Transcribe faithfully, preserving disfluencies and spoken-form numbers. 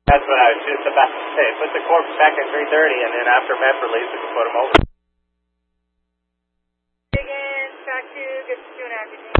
That's what I was just about to say. Put the corpse back at three thirty, and then after meth release, we can put them over. Again, track two, good to two and a half.